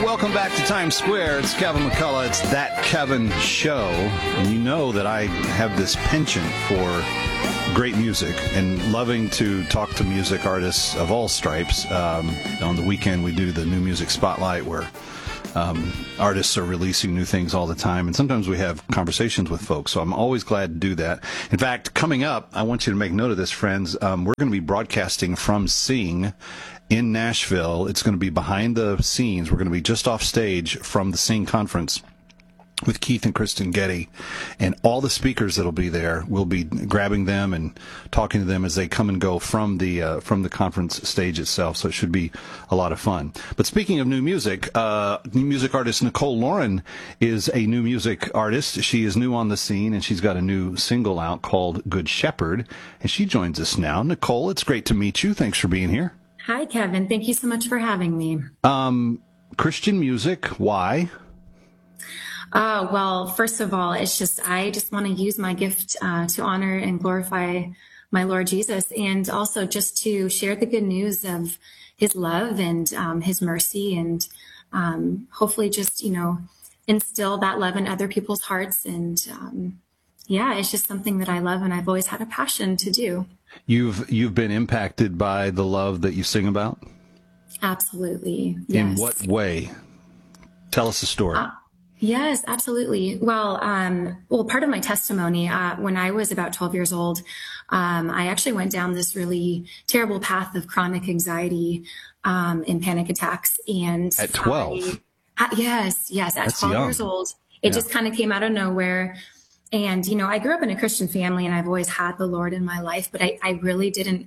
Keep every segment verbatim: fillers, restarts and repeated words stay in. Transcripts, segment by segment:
Welcome back to Times Square. It's Kevin McCullough. It's That Kevin Show. And you know that I have this penchant for great music and loving to talk to music artists of all stripes. Um, on the weekend, we do the New Music Spotlight where um, artists are releasing new things all the time. And sometimes we have conversations with folks. So I'm always glad to do that. In fact, coming up, I want you to make note of this, friends. Um, we're going to be broadcasting from Sing in Nashville. It's going to be behind the scenes. We're going to be just off stage from the Sing conference with Keith and Kristen Getty, and all the speakers that'll be there. We'll be grabbing them and talking to them as they come and go from the uh, from the conference stage itself. So it should be a lot of fun. But speaking of new music, uh, new music artist Nicole Lauren is a new music artist. She is new on the scene, and she's got a new single out called Good Shepherd, and she joins us now. Nicole, it's great to meet you. Thanks for being here. Hi, Kevin. Thank you so much for having me. Um, Christian music, why? Uh, well, first of all, it's just, I just want to use my gift uh, to honor and glorify my Lord Jesus, and also just to share the good news of his love and um, his mercy, and um, hopefully just, you know, instill that love in other people's hearts. And um, yeah, it's just something that I love, and I've always had a passion to do. You've you've been impacted by the love that you sing about? Absolutely. In Yes. what way? Tell us the story. Uh, yes, absolutely. Well, um, well, part of my testimony, uh, when I was about twelve years old, um, I actually went down this really terrible path of chronic anxiety um, and panic attacks. And at twelve? I, uh, yes, yes. At That's twelve young. years old, it Yeah. just kind of came out of nowhere. And, you know, I grew up in a Christian family, and I've always had the Lord in my life, but I, I really didn't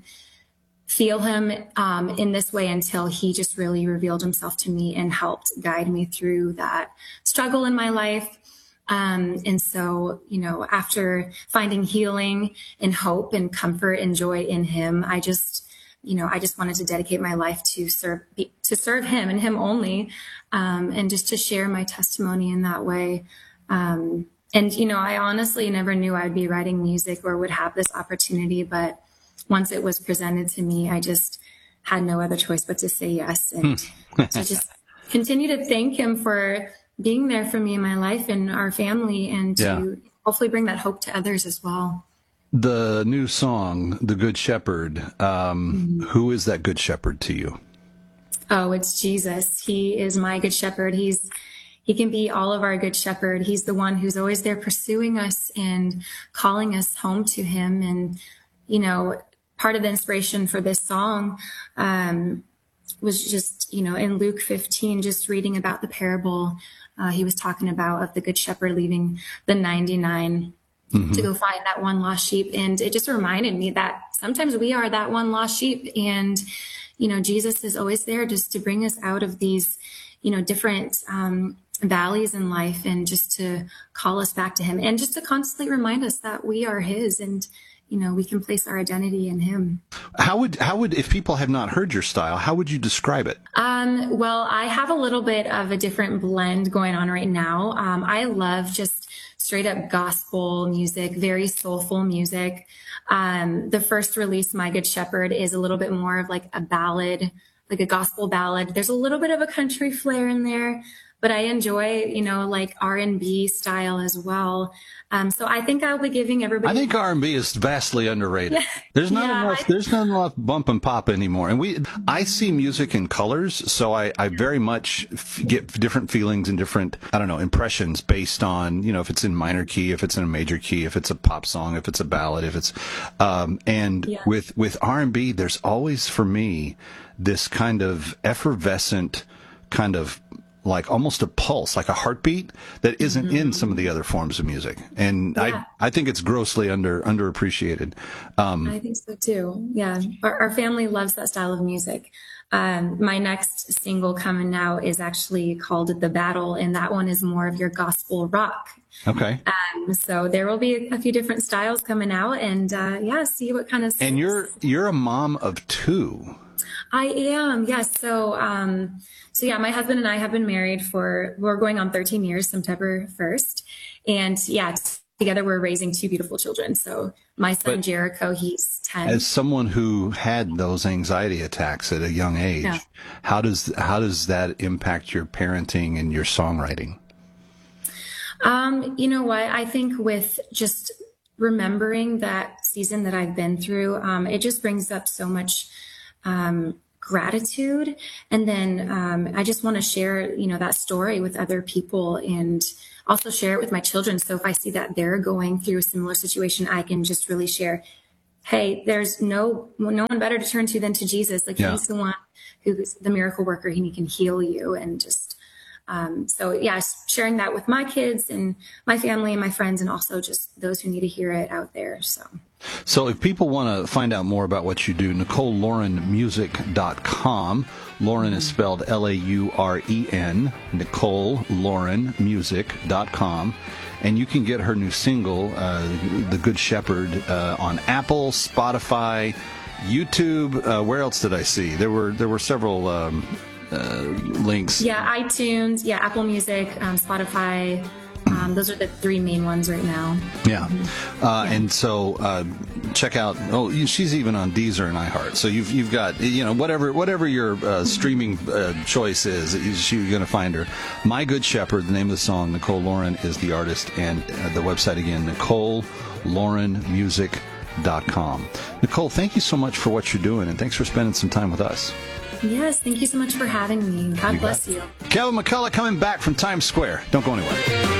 feel him um, in this way until he just really revealed himself to me and helped guide me through that struggle in my life. Um, and so, you know, after finding healing and hope and comfort and joy in him, I just, you know, I just wanted to dedicate my life to serve, to serve him and him only, um, and just to share my testimony in that way. Um, And, you know, I honestly never knew I'd be writing music or would have this opportunity. But once it was presented to me, I just had no other choice but to say yes. And to just continue to thank him for being there for me in my life and our family, and to Yeah. hopefully bring that hope to others as well. The new song, The Good Shepherd, um, mm-hmm. Who is that Good Shepherd to you? Oh, it's Jesus. He is my good shepherd. He's He can be all of our good shepherd. He's the one who's always there pursuing us and calling us home to him. And, you know, part of the inspiration for this song um, was just, you know, in Luke fifteen, just reading about the parable uh, he was talking about of the good shepherd leaving the ninety-nine mm-hmm. to go find that one lost sheep. And it just reminded me that sometimes we are that one lost sheep. And, you know, Jesus is always there just to bring us out of these, you know, different um valleys in life, and just to call us back to him, and just to constantly remind us that we are his, and, you know, we can place our identity in him. How would, how would, if people have not heard your style, how would you describe it? Um, well, I have a little bit of a different blend going on right now. Um, I love just straight up gospel music, very soulful music. Um, the first release, My Good Shepherd, is a little bit more of like a ballad, like a gospel ballad. There's a little bit of a country flair in there, but I enjoy, you know, like R and B style as well. Um, so I think I'll be giving everybody. I think R and B is vastly underrated. Yeah. There's not Yeah, enough. I... There's not enough bump and pop anymore. And we, I see music in colors, so I, I very much f- get different feelings and different, I don't know, impressions based on, you know, if it's in minor key, if it's in a major key, if it's a pop song, if it's a ballad, if it's, um, and Yeah. with with R and B, there's always for me this kind of effervescent kind of, like almost a pulse, like a heartbeat that isn't mm-hmm. in some of the other forms of music. And yeah. I, I think it's grossly under, underappreciated. Um, I think so too. Yeah. Our, our family loves that style of music. Um, my next single coming out is actually called The Battle, and that one is more of your gospel rock. Okay. Um, so there will be a few different styles coming out, and, uh, yeah, see what kind of. And you're, you're a mom of two. I am. Yes. So, um, so yeah, my husband and I have been married for, we're going on thirteen years, September first. And yeah, together we're raising two beautiful children. So my son, but Jericho, he's ten. As someone who had those anxiety attacks at a young age, yeah. how does how does that impact your parenting and your songwriting? Um, you know what? I think with just remembering that season that I've been through, um, it just brings up so much um, gratitude. And then um, I just want to share, you know, that story with other people and also share it with my children. So if I see that they're going through a similar situation, I can just really share, hey, there's no no one better to turn to than to Jesus. Like yeah. he's the one who's the miracle worker, and he can heal you. And just um, so, yeah, sharing that with my kids and my family and my friends, and also just those who need to hear it out there. So. So if people want to find out more about what you do, Nicole Lauren Music dot com. Lauren is spelled L A U R E N, Nicole Lauren Music dot com. And you can get her new single, uh, The Good Shepherd, uh, on Apple, Spotify, YouTube. Uh, where else did I see? There were there were several um, uh, links. Yeah, iTunes, yeah, Apple Music, um, Spotify. Um, those are the three main ones right now. Yeah. Uh, yeah. And so uh, check out, oh, she's even on Deezer and iHeart. So you've you've got, you know, whatever whatever your uh, streaming uh, choice is, you're going to find her. My Good Shepherd, the name of the song. Nicole Lauren is the artist. And uh, the website again, Nicole Lauren Music dot com. Nicole, thank you so much for what you're doing. And thanks for spending some time with us. Yes, thank you so much for having me. God you bless you. Kevin McCullough coming back from Times Square. Don't go anywhere.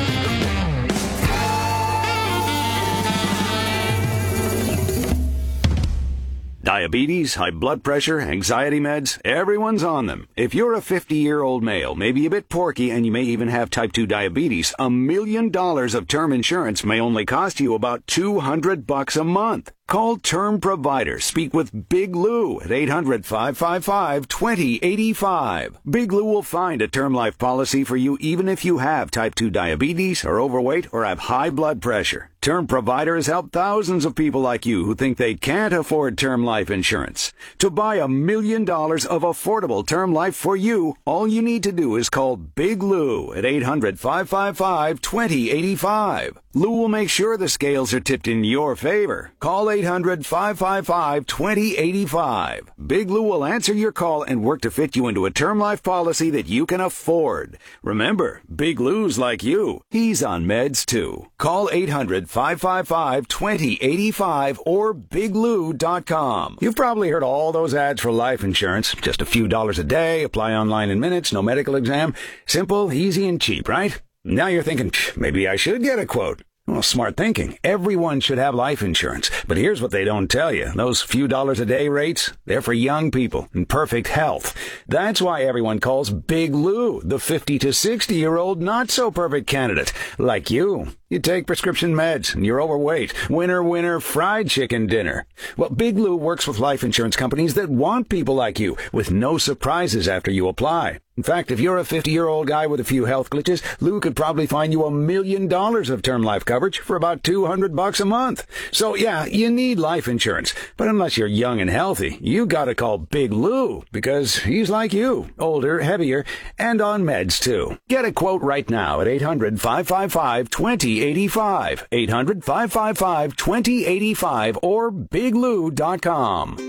Diabetes, high blood pressure, anxiety meds, everyone's on them. If you're a fifty-year-old male, maybe a bit porky, and you may even have type two diabetes, a million dollars of term insurance may only cost you about two hundred bucks a month. Call Term Provider. Speak with Big Lou at eight hundred, five five five, two zero eight five. Big Lou will find a term life policy for you even if you have type two diabetes, are overweight, or have high blood pressure. Term Provider has helped thousands of people like you who think they can't afford term life insurance. To buy a million dollars of affordable term life for you, all you need to do is call Big Lou at eight hundred, five five five, two zero eight five. Lou will make sure the scales are tipped in your favor. Call eight hundred, five five five, two zero eight five. Big Lou will answer your call and work to fit you into a term life policy that you can afford. Remember, Big Lou's like you. He's on meds too. Call eight hundred, five five five, two zero eight five or big lou dot com. You've probably heard all those ads for life insurance. Just a few dollars a day, apply online in minutes, no medical exam. Simple, easy, and cheap, right? Now you're thinking, maybe I should get a quote. Well, smart thinking. Everyone should have life insurance. But here's what they don't tell you. Those few dollars a day rates, they're for young people in perfect health. That's why everyone calls Big Lou the fifty to sixty-year-old not-so-perfect candidate, like you. You take prescription meds, and you're overweight. Winner, winner, fried chicken dinner. Well, Big Lou works with life insurance companies that want people like you, with no surprises after you apply. In fact, if you're a fifty-year-old guy with a few health glitches, Lou could probably find you a million dollars of term life coverage for about two hundred bucks a month. So, yeah, you need life insurance. But unless you're young and healthy, you gotta call Big Lou, because he's like you, older, heavier, and on meds, too. Get a quote right now at eight hundred, five five five, two zero eight five, eight hundred, five five five, two zero eight five, or big lou dot com.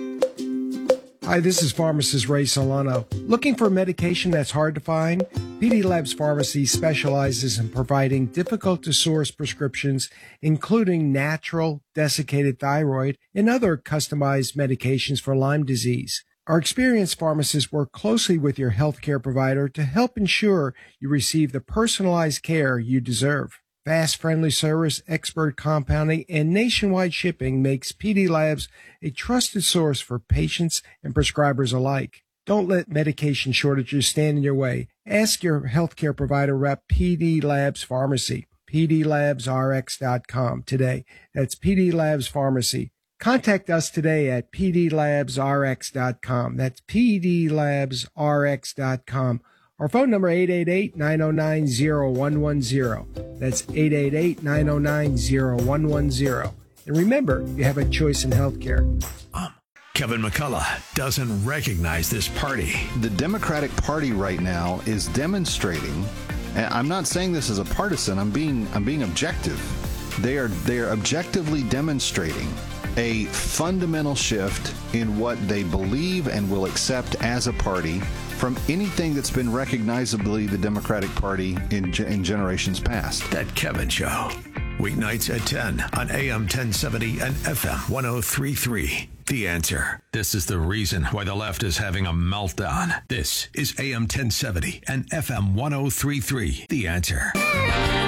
Hi, this is pharmacist Ray Solano. Looking for medication that's hard to find? P D Labs Pharmacy specializes in providing difficult-to-source prescriptions, including natural, desiccated thyroid, and other customized medications for Lyme disease. Our experienced pharmacists work closely with your healthcare provider to help ensure you receive the personalized care you deserve. Fast, friendly service, expert compounding, and nationwide shipping makes P D Labs a trusted source for patients and prescribers alike. Don't let medication shortages stand in your way. Ask your healthcare provider rep P D Labs Pharmacy, P D labs R X dot com today. That's P D Labs Pharmacy. Contact us today at P D labs R X dot com. That's P D labs R X dot com. Our phone number, eight eight eight, nine oh nine, oh one one oh. That's eight eight eight, nine oh nine, oh one one oh. And remember, you have a choice in healthcare. Um, Kevin McCullough doesn't recognize this party. The Democratic Party right now is demonstrating, and I'm not saying this as a partisan, I'm being I'm being objective. They are they are objectively demonstrating a fundamental shift in what they believe and will accept as a party from anything that's been recognizably the Democratic Party in, in generations past. That Kevin Show. Weeknights at ten on A M ten seventy and F M one oh three point three. The Answer. This is the reason why the left is having a meltdown. This is A M ten seventy and F M one oh three point three. The Answer.